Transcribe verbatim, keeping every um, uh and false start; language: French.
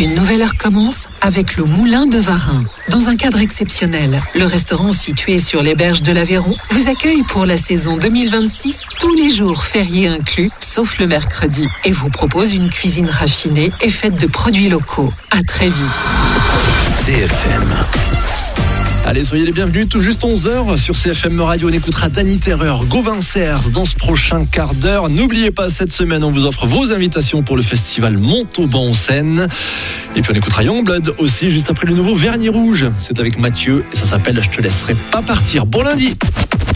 Une nouvelle heure commence avec le Moulin de Varin. Dans un cadre exceptionnel, le restaurant situé sur les berges de l'Aveyron vous accueille pour la saison deux mille vingt-six, tous les jours fériés inclus, sauf le mercredi, et vous propose une cuisine raffinée et faite de produits locaux. À très vite. C F M. Allez, soyez les bienvenus, tout juste onze heures sur C F M Radio. On écoutera Danny Terreur, Gauvin Cers dans ce prochain quart d'heure. N'oubliez pas, cette semaine, on vous offre vos invitations pour le festival Montauban en Seine. Et puis on écoutera Youngblood aussi, juste après le nouveau Vernis Rouge. C'est avec Mathieu et ça s'appelle Je te laisserai pas partir. Bon lundi!